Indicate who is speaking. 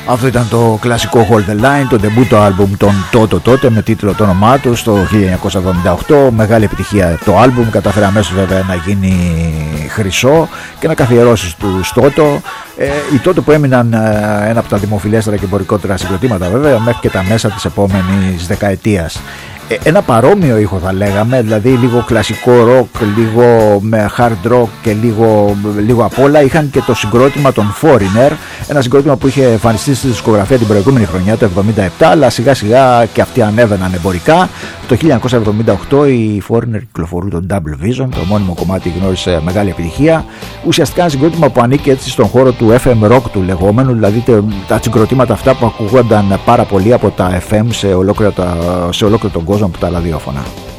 Speaker 1: Αυτό ήταν το κλασικό Hold the Line, το debut άλμπουμ των τότε με τίτλο το όνομά του το 1978. Μεγάλη επιτυχία το άλμπουμ, κατάφερε αμέσως βέβαια να γίνει χρυσό και να καθιερώσει τους Τότο. Οι Τότο που έμειναν ένα από τα δημοφιλέστερα και εμπορικότερα συγκροτήματα βέβαια μέχρι και τα μέσα της επόμενης δεκαετίας. Ένα παρόμοιο ήχο θα λέγαμε, δηλαδή λίγο κλασικό rock, λίγο με hard rock και λίγο απ' όλα, είχαν και το συγκρότημα των Foreigner, ένα συγκρότημα που είχε εμφανιστεί στη δισκογραφία την προηγούμενη χρονιά, το 1977, αλλά σιγά σιγά και αυτοί ανέβαιναν εμπορικά. Το 1978 οι Foreigner κυκλοφορούν τον Double Vision, το μόνιμο κομμάτι γνώρισε μεγάλη επιτυχία. Ουσιαστικά ένα συγκρότημα που ανήκει έτσι στον χώρο του FM rock του λεγόμενου, δηλαδή τα συγκροτήματα αυτά που ακούγονταν πάρα πολύ από τα FM σε ολόκληρο τον κόσμο από τα ραδιόφωνα.